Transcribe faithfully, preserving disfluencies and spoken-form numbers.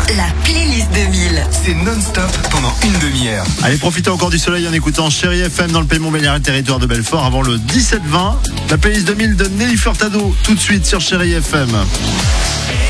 la playlist deux mille. C'est non-stop pendant une demi-heure. Allez, profitez encore du soleil en écoutant Chérie F M dans le Pays Montbéliard et territoire de Belfort avant le dix-sept vingt. La playlist deux mille de Nelly Furtado tout de suite sur Chérie F M.